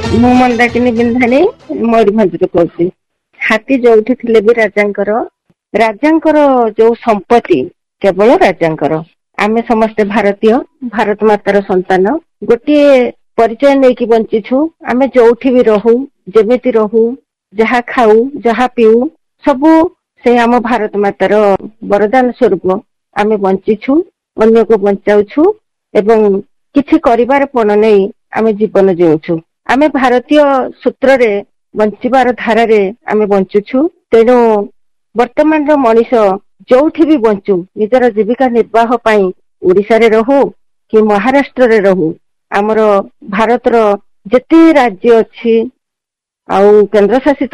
ମୁଁ ମନ୍ଦାକିନୀ ବିନ୍ଧାଣୀ ମୟୂରଭଞ୍ଜରୁ କହୁଛି। ହାତୀ ଯୋଉଠି ଥିଲେ ବି ରାଜାଙ୍କର ଯୋଉ ସମ୍ପତ୍ତି କେବଳ ରାଜାଙ୍କର। ଆମେ ସମସ୍ତେ ଭାରତୀୟ, ଭାରତ ମାତାର ସନ୍ତାନ। ଗୋଟିଏ ପରିଚୟ ନେଇକି ବଞ୍ଚିଛୁ। ଆମେ ଯୋଉଠି ବି ରହୁ, ଯେମିତି ରହୁ, ଯାହା ଖାଉ, ଯାହା ପିଉ, ସବୁ ସେ ଆମ ଭାରତ ମାତାର ବରଦାନ ସ୍ୱରୂପ ଆମେ ବଞ୍ଚିଛୁ, ଅନ୍ୟକୁ ବଞ୍ଚାଉଛୁ ଏବଂ କିଛି କରିବାର ପଣ ନେଇ ଆମେ ଜୀବନ ଜିଉଛୁ। ଆମେ ଭାରତୀୟ ସୂତ୍ରରେ ବଞ୍ଚିବାର ଧାରାରେ ଆମେ ବଞ୍ଚୁଛୁ। ତେଣୁ ବର୍ତ୍ତମାନର ମଣିଷ ଯୋଉଠି ବି ବଞ୍ଚୁ, ନିଜର ଜୀବିକା ନିର୍ବାହ ପାଇଁ ଓଡିଶାରେ ରହୁ କି ମହାରାଷ୍ଟ୍ରରେ ରହୁ, ଆମର ଭାରତର ଯେତେ ରାଜ୍ୟ ଅଛି ଆଉ କେନ୍ଦ୍ରଶାସିତ